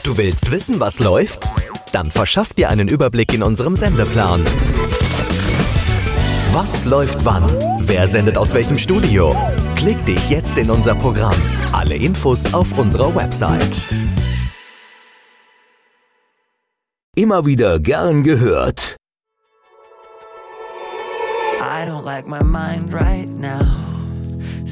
Du willst wissen, was läuft? Dann verschaff dir einen Überblick in unserem Sendeplan. Was läuft wann? Wer sendet aus welchem Studio? Klick dich jetzt in unser Programm. Alle Infos auf unserer Website. Immer wieder gern gehört. I don't like my mind right now.